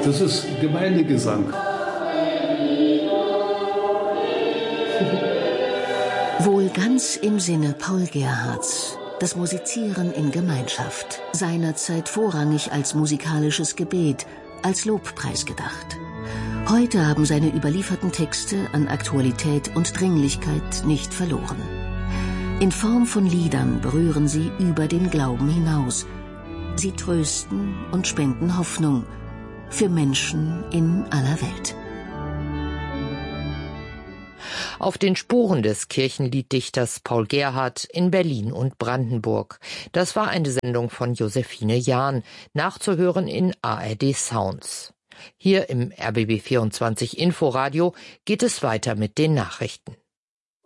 Das ist Gemeindegesang. Wohl ganz im Sinne Paul Gerhardts, das Musizieren in Gemeinschaft, seinerzeit vorrangig als musikalisches Gebet, als Lobpreis gedacht. Heute haben seine überlieferten Texte an Aktualität und Dringlichkeit nicht verloren. In Form von Liedern berühren sie über den Glauben hinaus. Sie trösten und spenden Hoffnung für Menschen in aller Welt. Auf den Spuren des Kirchenlieddichters Paul Gerhardt in Berlin und Brandenburg. Das war eine Sendung von Josephine Jahn, nachzuhören in ARD Sounds. Hier im RBB 24 Inforadio geht es weiter mit den Nachrichten.